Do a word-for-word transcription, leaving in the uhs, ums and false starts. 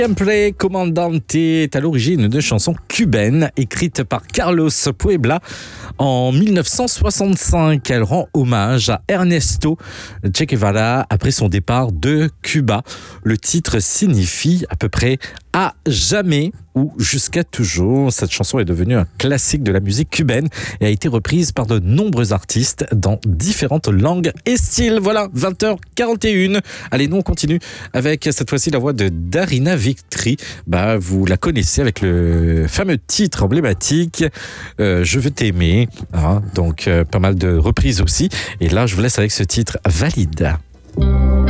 Siempre Comandante est à l'origine de chansons cubaines écrites par Carlos Puebla en dix-neuf cent soixante-cinq. Elle rend hommage à Ernesto Che Guevara après son départ de Cuba. Le titre signifie à peu près à jamais ou jusqu'à toujours. Cette chanson est devenue un classique de la musique cubaine et a été reprise par de nombreux artistes dans différentes langues et styles. Voilà, vingt heures quarante et une. Allez, nous on continue avec cette fois-ci la voix de Darina Victory. Bah, vous la connaissez avec le fameux titre emblématique euh, Je veux t'aimer. Hein, donc euh, pas mal de reprises aussi. Et là, je vous laisse avec ce titre Valide.